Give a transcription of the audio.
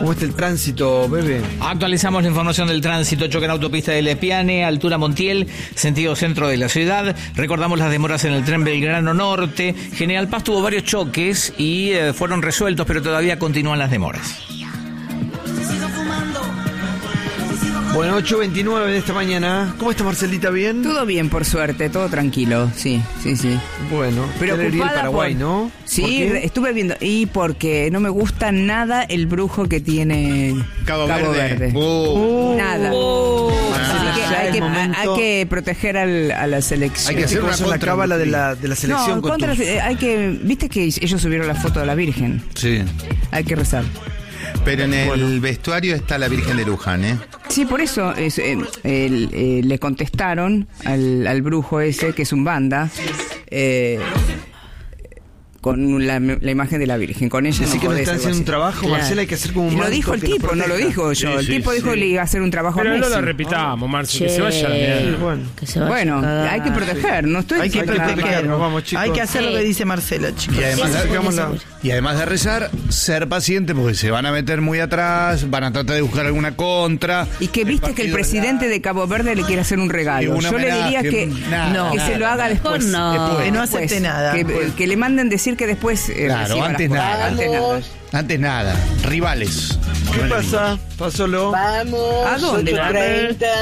¿Cómo está el tránsito, bebé? Actualizamos la información del tránsito. Choque en autopista de Lepiane, altura Montiel, sentido centro de la ciudad. Recordamos las demoras en el tren Belgrano Norte. General Paz tuvo varios choques y fueron resueltos, pero todavía continúan las demoras. Bueno, 8:29 de esta mañana. ¿Cómo está Marcelita? ¿Bien? Todo bien, por suerte, todo tranquilo, sí. Bueno, pero el ocupada Paraguay, ¿no? Sí, estuve viendo. Y porque no me gusta nada el brujo que tiene Cabo Verde. Nada. Así que hay que proteger a la selección. Hay que hacer una cábala de la selección. No, viste que ellos subieron la foto de la Virgen. Sí. Hay que rezar. Pero en el vestuario está la Virgen de Luján, ¿eh? Sí, por eso le contestaron al brujo ese, que es un banda, con la imagen de la Virgen. Con ella así que no están haciendo un trabajo, claro. Marcela, hay que hacer como un manto. Lo dijo el tipo, no lo dijo yo. El tipo dijo que le iba a hacer un trabajo a Messi. Pero no lo repitamos, Marcela, que se vaya bien. Bueno, hay que proteger, no estoy diciendo nada. Hay que proteger, vamos, chicos. Hay que hacer lo que dice Marcela, chicos. Y además de rezar, ser paciente, porque se van a meter muy atrás, van a tratar de buscar alguna contra. Y que viste que el presidente de Cabo Verde le quiere hacer un regalo. Yo le diría que se lo haga después. Que no acepte nada. Que le manden decir que después. Claro, antes nada. Rivales. ¿Qué pasa? Pásalo. ¿A dónde?